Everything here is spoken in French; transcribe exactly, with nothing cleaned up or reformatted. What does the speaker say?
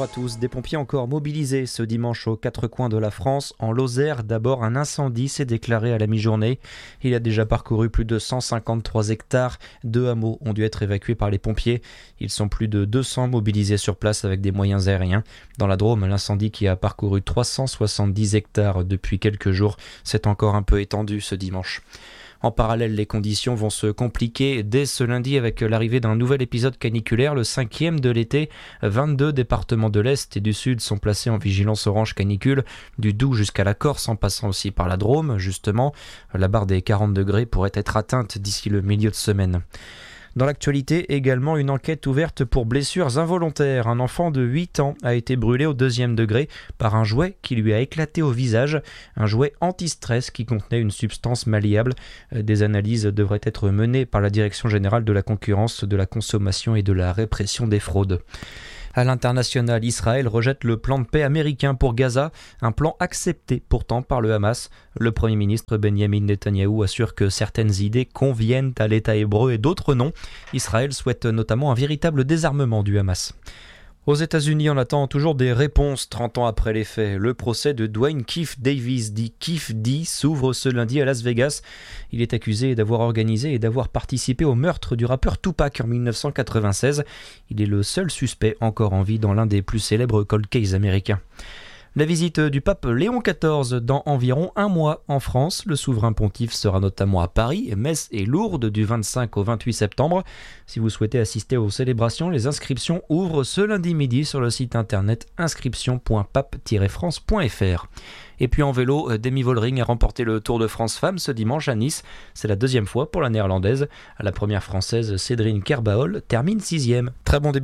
bonjour à tous. Des pompiers encore mobilisés ce dimanche aux quatre coins de la France. En Lozère, d'abord, un incendie s'est déclaré à la mi-journée. Il a déjà parcouru plus de cent cinquante-trois hectares. Deux hameaux ont dû être évacués par les pompiers. Ils sont plus de deux cents mobilisés sur place avec des moyens aériens. Dans la Drôme, l'incendie qui a parcouru trois cent soixante-dix hectares depuis quelques jours s'est encore un peu étendu ce dimanche. En parallèle, les conditions vont se compliquer dès ce lundi avec l'arrivée d'un nouvel épisode caniculaire, le cinquième de l'été. vingt-deux départements de l'Est et du Sud sont placés en vigilance orange canicule, du Doubs jusqu'à la Corse, en passant aussi par la Drôme, justement. La barre des quarante degrés pourrait être atteinte d'ici le milieu de semaine. Dans l'actualité, également une enquête ouverte pour blessures involontaires. Un enfant de huit ans a été brûlé au deuxième degré par un jouet qui lui a éclaté au visage. Un jouet anti-stress qui contenait une substance malléable. Des analyses devraient être menées par la Direction générale de la concurrence, de la consommation et de la répression des fraudes. À l'international, Israël rejette le plan de paix américain pour Gaza, un plan accepté pourtant par le Hamas. Le Premier ministre Benjamin Netanyahou assure que certaines idées conviennent à l'État hébreu et d'autres non. Israël souhaite notamment un véritable désarmement du Hamas. Aux États-Unis, on attend toujours des réponses trente ans après les faits. Le procès de Dwayne Keefe Davis, dit Keefe D, s'ouvre ce lundi à Las Vegas. Il est accusé d'avoir organisé et d'avoir participé au meurtre du rappeur Tupac en dix-neuf cent quatre-vingt-seize. Il est le seul suspect encore en vie dans l'un des plus célèbres cold cases américains. La visite du pape Léon quatorze dans environ un mois en France. Le souverain pontife sera notamment à Paris, Metz et Lourdes du vingt-cinq au vingt-huit septembre. Si vous souhaitez assister aux célébrations, les inscriptions ouvrent ce lundi midi sur le site internet inscription point pape tiret france point f r. Et puis en vélo, Demi Vollering a remporté le Tour de France Femmes ce dimanche à Nice. C'est la deuxième fois pour la néerlandaise. À la première française, Cédrine Kerbaol termine sixième. Très bon début.